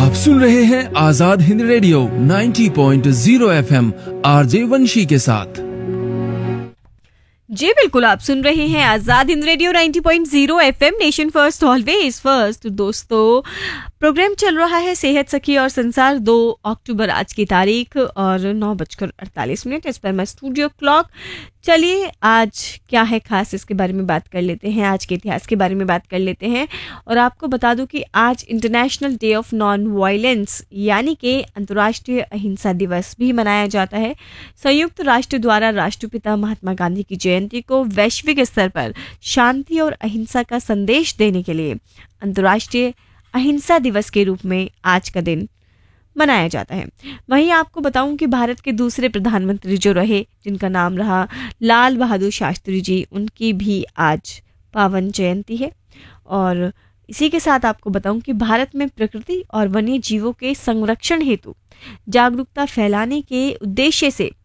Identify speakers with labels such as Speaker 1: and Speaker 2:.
Speaker 1: आप सुन रहे हैं Azad Hind radio 90.0 FM RJ वंशी के साथ।
Speaker 2: जी बिल्कुल, आप सुन रहे हैं Azad Hind radio 90.0 FM, nation first always first. दोस्तों, प्रोग्राम चल रहा है सेहत सखी और संसार। 2 अक्टूबर आज की तारीख और 9:48 इस पर मैं स्टूडियो क्लॉक। चलिए, आज क्या है खास, इसके बारे में बात कर लेते हैं, आज के इतिहास के बारे में बात कर लेते हैं। और आपको बता दूं कि आज international day of non violence यानी कि अंतर्राष्ट्रीय अहिंसा दिवस भी मनाया जाता है। संयुक्त राष्ट्र द्वारा राष्ट्रपिता महात्मा गांधी की जयंती को वैश्विक स्तर पर शांति और अहिंसा का संदेश देने के लिए अंतर्राष्ट्रीय अहिंसा दिवस के रूप में आज का दिन मनाया जाता है। वहीं आपको बताऊं कि भारत के दूसरे प्रधानमंत्री जो रहे, जिनका नाम रहा लाल बहादुर शास्त्री जी, उनकी भी आज पावन जयंती है। और इसी के साथ आपको बताऊं कि भारत में प्रकृति और वन्य जीवों के संरक्षण हेतु जागरूकता फैलाने के उद्देश्य से